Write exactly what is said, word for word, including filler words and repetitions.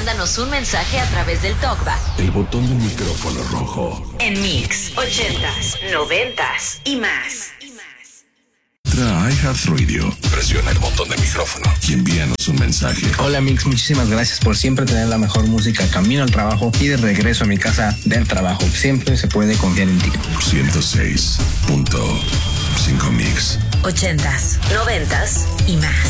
mándanos un mensaje a través del TalkBack. El botón del micrófono rojo. En Mix, ochentas, noventas y más. Tra iHeartRadio. Presiona el botón del micrófono y envíanos un mensaje. Hola Mix, muchísimas gracias por siempre tener la mejor música camino al trabajo y de regreso a mi casa del trabajo. Siempre se puede confiar en ti. ciento seis punto cinco Mix. Ochentas, noventas y más.